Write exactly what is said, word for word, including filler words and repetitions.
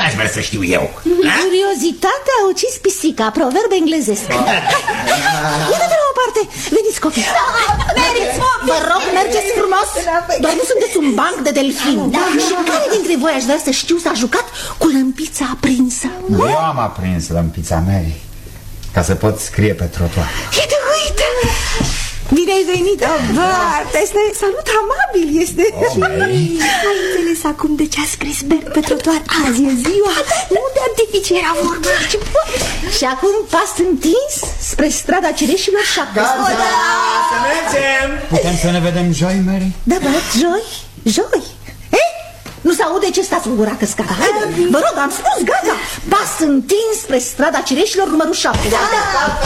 N-aș vrea să știu eu. Curiozitatea a ucis pisica, proverb englezesc. Ia-te la o parte, veniți copii. Meriți, vă rog, mergeți frumos. Doar nu sunteți un banc de delfini. Și care dintre voi aș vrea să știu s-a jucat cu lămpița aprinsă? Eu am aprins lămpița mea ca să pot scrie pe trotuar. Uite, uite! Bine ai venit, Bart! Este salut amabil, este. Ai înțeles acum de ce a scris Bert pe trotuar? Azi e ziua, nu de artificii era vorba. Și acum pas întins spre strada Cireșilor șapte. Gata, să mergem! Putem să ne vedem joi, Mary? Da, Bart, joi, joi. Eh? Nu se aude ce stați în gura căscată. Vă rog, am spus, gata. Pas întins spre strada Cireșilor numărul șapte. Da, da.